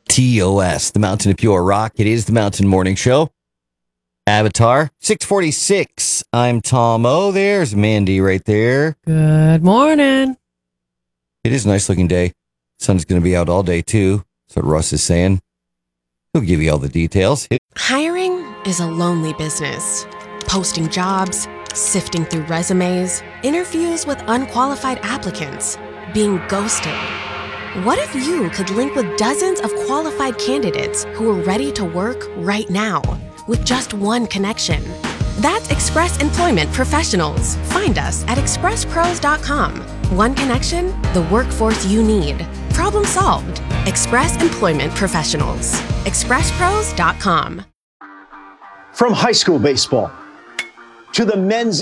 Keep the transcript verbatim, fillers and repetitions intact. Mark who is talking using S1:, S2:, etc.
S1: T O S, the Mountain of Pure Rock. It is the Mountain Morning Show. Avatar, six forty-six. I'm Tom O. There's Mandy right there.
S2: Good morning.
S1: It is a nice looking day. Sun's going to be out all day, too. That's what Russ is saying. He'll give you all the details.
S3: Hiring is a lonely business. Posting jobs, sifting through resumes, interviews with unqualified applicants, being ghosted. What if you could link with dozens of qualified candidates who are ready to work right now with just one connection? That's Express Employment Professionals. Find us at express pros dot com. One connection, the workforce you need. Problem solved. Express Employment Professionals. express pros dot com.
S4: From high school baseball to the men's